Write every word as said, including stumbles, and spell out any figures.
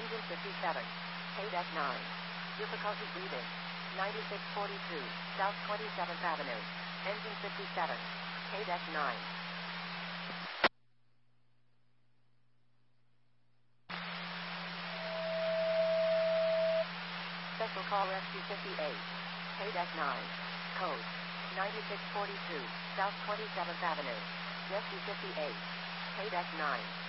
Engine fifty-seven. K nine. Difficulty breathing. ninety-six forty-two, South twenty-seventh Avenue. Engine fifty-seven. K nine. Special Call Rescue fifty-eight. K nine. Code. ninety-six forty-two, South twenty-seventh Avenue. Rescue fifty-eight. K nine.